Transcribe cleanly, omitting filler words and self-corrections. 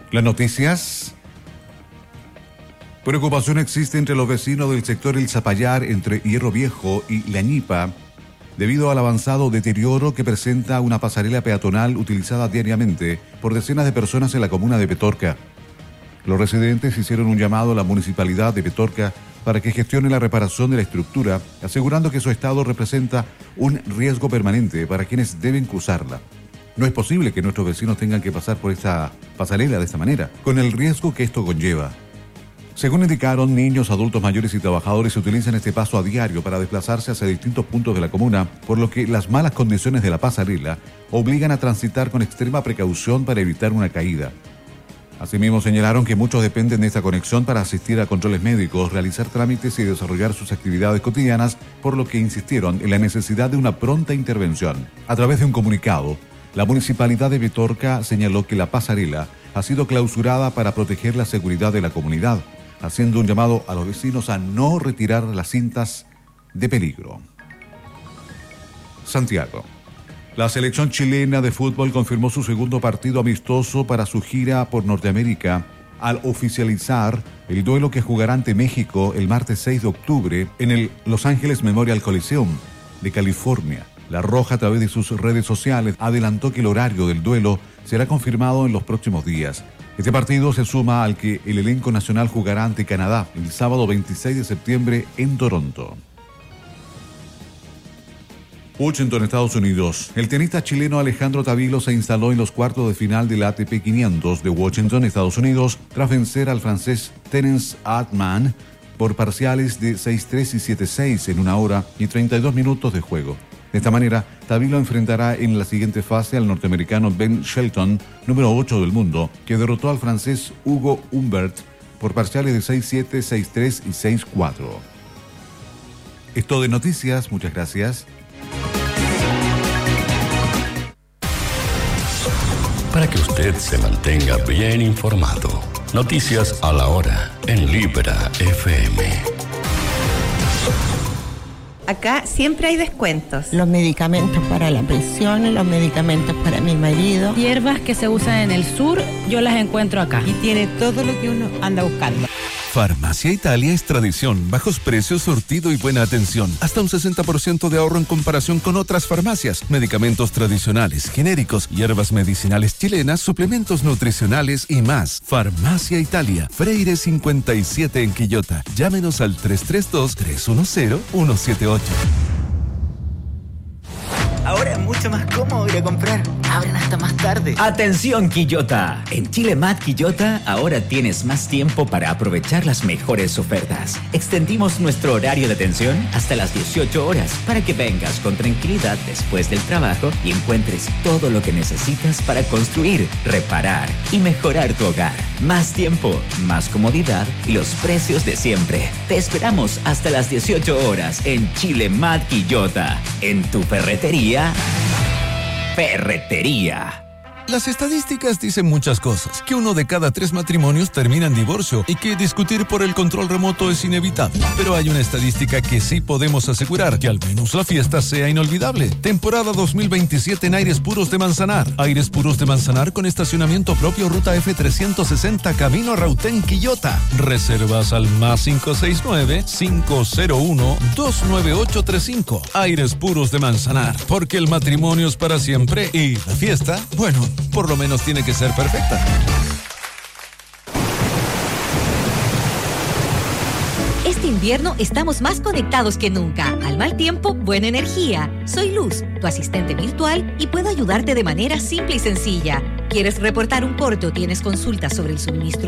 Las noticias. Preocupación existe entre los vecinos del sector El Zapallar, entre Hierro Viejo y La Ñipa, debido al avanzado deterioro que presenta una pasarela peatonal utilizada diariamente por decenas de personas en la comuna de Petorca. Los residentes hicieron un llamado a la municipalidad de Petorca para que gestione la reparación de la estructura, asegurando que su estado representa un riesgo permanente para quienes deben cruzarla. No es posible que nuestros vecinos tengan que pasar por esta pasarela de esta manera, con el riesgo que esto conlleva. Según indicaron, niños, adultos mayores y trabajadores utilizan este paso a diario para desplazarse hacia distintos puntos de la comuna, por lo que las malas condiciones de la pasarela obligan a transitar con extrema precaución para evitar una caída. Asimismo, señalaron que muchos dependen de esta conexión para asistir a controles médicos, realizar trámites y desarrollar sus actividades cotidianas, por lo que insistieron en la necesidad de una pronta intervención. A través de un comunicado, la Municipalidad de Petorca señaló que la pasarela ha sido clausurada para proteger la seguridad de la comunidad, haciendo un llamado a los vecinos a no retirar las cintas de peligro. Santiago. La selección chilena de fútbol confirmó su segundo partido amistoso para su gira por Norteamérica al oficializar el duelo que jugará ante México el martes 6 de octubre en el Los Ángeles Memorial Coliseum de California. La Roja, a través de sus redes sociales, adelantó que el horario del duelo será confirmado en los próximos días. Este partido se suma al que el elenco nacional jugará ante Canadá el sábado 26 de septiembre en Toronto. Washington, Estados Unidos. El tenista chileno Alejandro Tavilo se instaló en los cuartos de final del ATP 500 de Washington, Estados Unidos, tras vencer al francés Terence Atman por parciales de 6-3 y 7-6 en 1 hora y 32 minutos de juego. De esta manera, Tavilo enfrentará en la siguiente fase al norteamericano Ben Shelton, número 8 del mundo, que derrotó al francés Hugo Humbert por parciales de 6-7, 6-3 y 6-4. Es todo de noticias, muchas gracias. Para que usted se mantenga bien informado, noticias a la hora en Libera FM. Acá siempre hay descuentos. Los medicamentos para la presión, los medicamentos para mi marido. Hierbas que se usan en el sur, yo las encuentro acá. Y tiene todo lo que uno anda buscando. Farmacia Italia es tradición, bajos precios, surtido y buena atención. Hasta un 60% de ahorro en comparación con otras farmacias. Medicamentos tradicionales, genéricos, hierbas medicinales chilenas, suplementos nutricionales y más. Farmacia Italia, Freire 57 en Quillota. Llámenos al 332-310-178. Ahora es mucho más cómodo ir a comprar. Abren hasta más tarde. ¡Atención, Quillota! En Chile Mat Quillota ahora tienes más tiempo para aprovechar las mejores ofertas. Extendimos nuestro horario de atención hasta las 18 horas para que vengas con tranquilidad después del trabajo y encuentres todo lo que necesitas para construir, reparar y mejorar tu hogar. Más tiempo, más comodidad y los precios de siempre. Te esperamos hasta las 18 horas en Chile Mat Quillota. En tu ferretería. Ferretería. Las estadísticas dicen muchas cosas, que 1 de cada 3 matrimonios termina en divorcio y que discutir por el control remoto es inevitable. Pero hay una estadística que sí podemos asegurar, que al menos la fiesta sea inolvidable. Temporada 2027 en Aires Puros de Manzanar. Aires Puros de Manzanar con estacionamiento propio, ruta F360, camino a Rautén, Quillota. Reservas al +569-501-29835. Aires Puros de Manzanar, porque el matrimonio es para siempre y la fiesta, bueno, por lo menos tiene que ser perfecta. Este invierno estamos más conectados que nunca. Al mal tiempo, buena energía. Soy Luz, tu asistente virtual, y puedo ayudarte de manera simple y sencilla. ¿Quieres reportar un corte o tienes consultas sobre el suministro